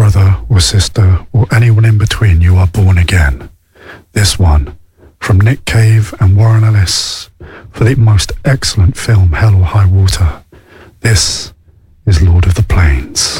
brother or sister or anyone in between, you are born again. This one, from Nick Cave and Warren Ellis, for the most excellent film Hell or High Water. This is Lord of the Plains.